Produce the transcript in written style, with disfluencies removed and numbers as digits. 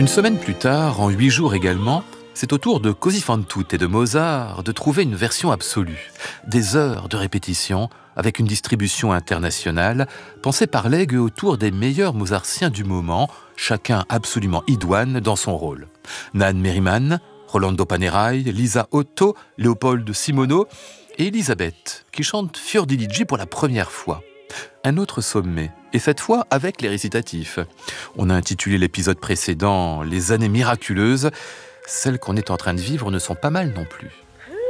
Une semaine plus tard, en 8 jours également, c'est au tour de Così fan tutte et de Mozart de trouver une version absolue. Des heures de répétition, avec une distribution internationale, pensée par Legge autour des meilleurs mozartiens du moment, chacun absolument idoine dans son rôle. Nan Merriman, Rolando Panerai, Lisa Otto, Leopold Simoneau et Elisabeth, qui chante Fior di Legge pour la première fois. Un autre sommet, et cette fois avec les récitatifs. On a intitulé l'épisode précédent « Les années miraculeuses ». Celles qu'on est en train de vivre ne sont pas mal non plus.